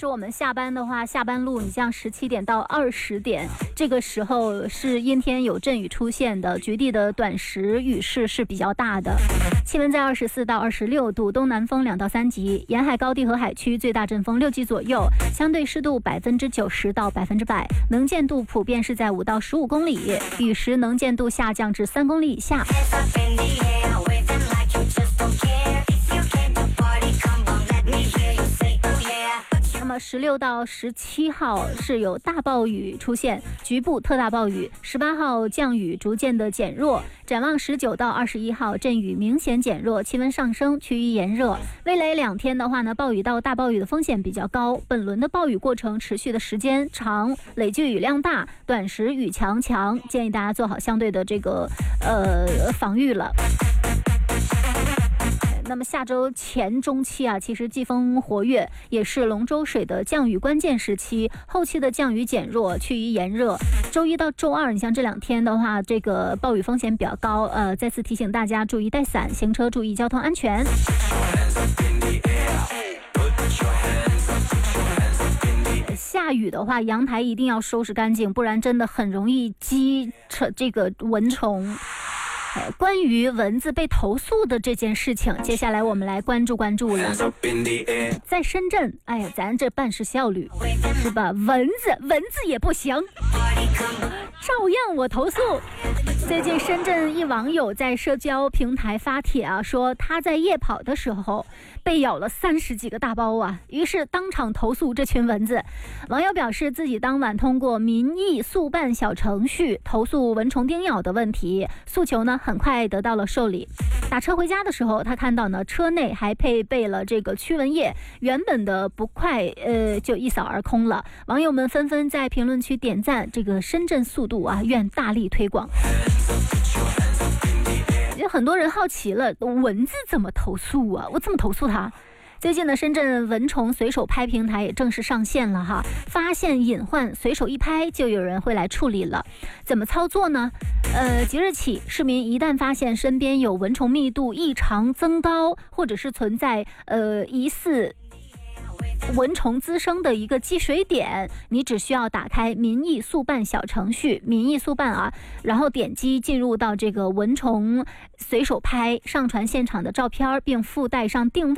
时我们下班的话，下班路你像17点到20点，这个时候是阴天有阵雨出现的，局地的短时雨势是比较大的。气温在24到26度，东南风2到3级，沿海高地和海区最大阵风6级左右，相对湿度90%到100%，能见度普遍是在5到15公里，雨时能见度下降至3公里以下。那么16到17号是有大暴雨出现，局部特大暴雨，18号降雨逐渐的减弱，展望19到21号阵雨明显减弱，气温上升，趋于炎热。未来2天的话呢，暴雨到大暴雨的风险比较高，本轮的暴雨过程持续的时间长，累计雨量大，短时雨强，建议大家做好相对的这个防御了。那么下周前中期啊，其实季风活跃，也是龙舟水的降雨关键时期，后期的降雨减弱，趋于炎热。周一到周二，你像这2天的话，这个暴雨风险比较高，再次提醒大家注意带伞，行车注意交通安全。下雨的话，阳台一定要收拾干净，不然真的很容易积这个蚊虫。关于蚊子被投诉的这件事情，接下来我们来关注了。在深圳，哎呀，咱这办事效率是吧？蚊子也不行，照样我投诉。最近深圳一网友在社交平台发帖啊，说他在夜跑的时候被咬了30几个大包啊，于是当场投诉这群蚊子。网友表示自己当晚通过民意速办小程序投诉蚊虫叮咬的问题，诉求呢很快得到了受理。打车回家的时候，他看到呢车内还配备了这个驱蚊液，原本的不快就一扫而空了。网友们纷纷在评论区点赞，这个深圳速度啊，愿大力推广。有很多人好奇了，蚊子怎么投诉啊？我怎么投诉它？最近呢，深圳蚊虫随手拍平台也正式上线了哈，发现隐患随手一拍就有人会来处理了。怎么操作呢？即日起，市民一旦发现身边有蚊虫密度异常增高，或者是存在疑似蚊虫滋生的一个积水点，你只需要打开民意速办小程序，民意速办啊，然后点击进入到这个蚊虫随手拍，上传现场的照片，并附带上定位。